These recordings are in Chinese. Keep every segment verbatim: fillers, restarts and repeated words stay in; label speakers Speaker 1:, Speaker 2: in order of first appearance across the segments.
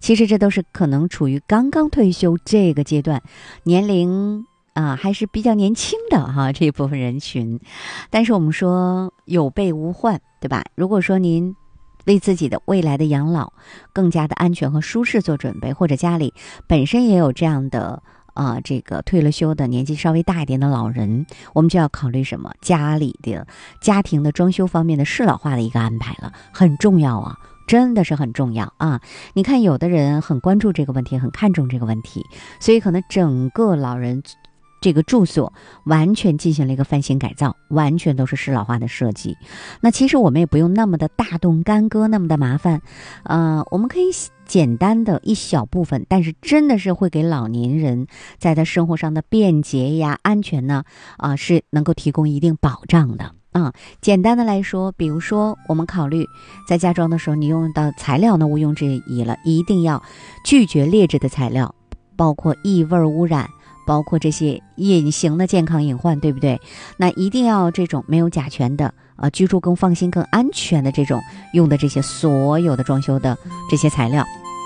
Speaker 1: 其实这都是可能处于刚刚退休这个阶段，年龄啊还是比较年轻的哈这一部分人群。但是我们说有备无患，对吧？如果说您为自己的未来的养老更加的安全和舒适做准备，或者家里本身也有这样的啊、呃，这个退了休的年纪稍微大一点的老人，我们就要考虑什么？家里的家庭的装修方面的适老化的一个安排了，很重要啊，真的是很重要啊！你看，有的人很关注这个问题，很看重这个问题，所以可能整个老人这个住所完全进行了一个翻新改造，完全都是适老化的设计。那其实我们也不用那么的大动干戈，那么的麻烦，呃，我们可以简单的一小部分，但是真的是会给老年人在他生活上的便捷呀、安全呢，啊、呃，是能够提供一定保障的。啊、嗯，简单的来说，比如说我们考虑在家装的时候，你用到材料呢毋庸置疑了，一定要拒绝劣质的材料，包括异味污染，包括这些隐形的健康隐患，对不对？那一定要这种没有甲醛的，呃，居住更放心、更安全的这种用的这些所有的装修的这些材料。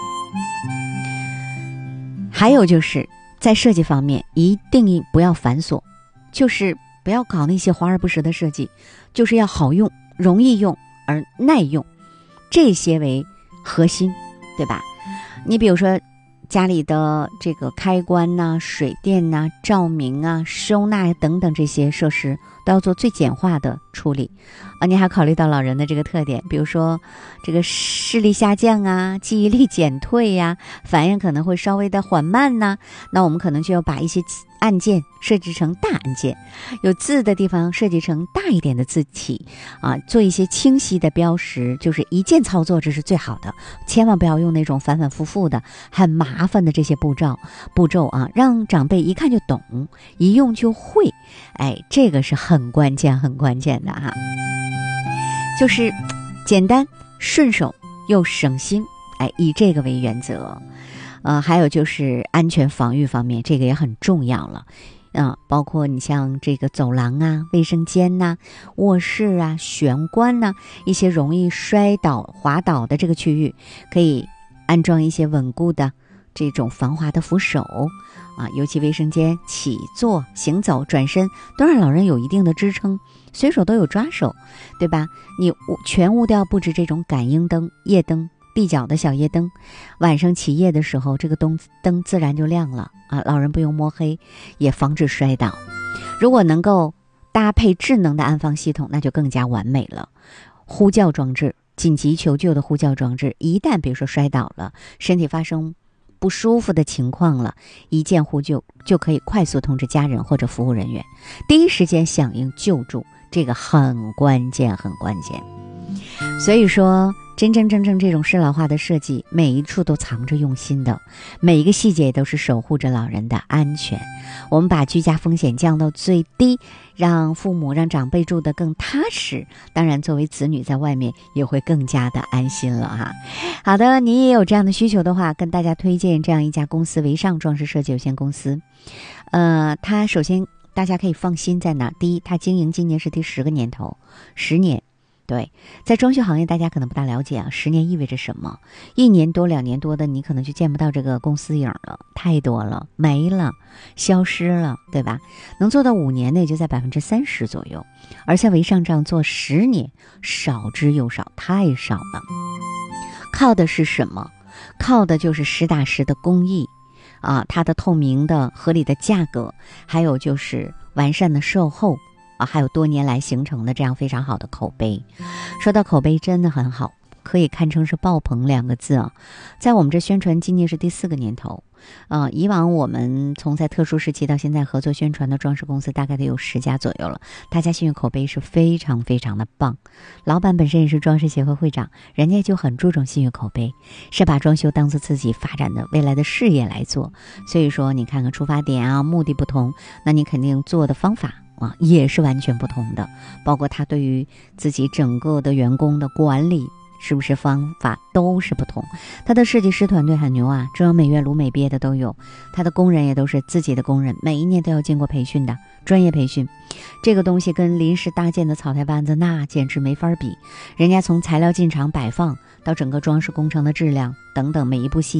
Speaker 1: 还有就是在设计方面，一定不要繁琐，就是不要搞那些华而不实的设计，就是要好用、容易用而耐用，这些为核心，对吧？你比如说家里的这个开关呐、水电呐、照明啊、收纳等等这些设施都要做最简化的处理啊。你还考虑到老人的这个特点，比如说这个视力下降啊、记忆力减退呀、反应可能会稍微的缓慢呐、那我们可能就要把一些按键设置成大按键，有字的地方设计成大一点的字体啊，做一些清晰的标识，就是一键操作，这是最好的。千万不要用那种反反复复的很麻烦的这些步骤步骤啊，让长辈一看就懂，一用就会。哎，这个是很关键很关键的哈，就是简单顺手又省心，哎，以这个为原则。呃，还有就是安全防御方面，这个也很重要了。啊、呃，包括你像这个走廊啊、卫生间呐、啊、卧室啊、玄关呐、啊，一些容易摔倒、滑倒的这个区域，可以安装一些稳固的这种防滑的扶手啊。尤其卫生间起坐、行走、转身都让老人有一定的支撑，随手都有抓手，对吧？你全屋都要布置这种感应灯、夜灯。壁角的小夜灯，晚上起夜的时候，这个灯灯自然就亮了啊！老人不用摸黑，也防止摔倒。如果能够搭配智能的安防系统，那就更加完美了。呼叫装置，紧急求救的呼叫装置，一旦比如说摔倒了，身体发生不舒服的情况了，一键呼救就可以快速通知家人或者服务人员，第一时间响应救助，这个很关键，很关键。所以说，真真正正这种适老化的设计，每一处都藏着用心的，每一个细节都是守护着老人的安全。我们把居家风险降到最低，让父母让长辈住得更踏实，当然作为子女在外面也会更加的安心了哈。好的，您也有这样的需求的话，跟大家推荐这样一家公司，维尚装饰设计有限公司。呃，它首先大家可以放心在哪？第一，它经营今年是第十个年头，十年。对，在装修行业大家可能不大了解啊，十年意味着什么？一年多两年多的你可能就见不到这个公司影了，太多了，没了，消失了，对吧？能做到五年的也就在百分之三十左右，而像维尚这样做十年，少之又少，太少了。靠的是什么？靠的就是实打实的工艺啊，它的透明的合理的价格，还有就是完善的售后啊，还有多年来形成的这样非常好的口碑。说到口碑真的很好，可以堪称是爆棚两个字啊。在我们这宣传今年是第四个年头，呃，以往我们从在特殊时期到现在合作宣传的装饰公司大概得有十家左右了，大家信誉口碑是非常非常的棒。老板本身也是装饰协会会长，人家就很注重信誉口碑，是把装修当做自己发展的未来的事业来做。所以说你看看出发点啊，目的不同，那你肯定做的方法啊也是完全不同的，包括他对于自己整个的员工的管理是不是方法都是不同。他的设计师团队很牛啊，中央美院、鲁美毕业的都有，他的工人也都是自己的工人，每一年都要经过培训的专业培训。这个东西跟临时搭建的草台班子那简直没法比，人家从材料进场摆放到整个装饰工程的质量等等每一步细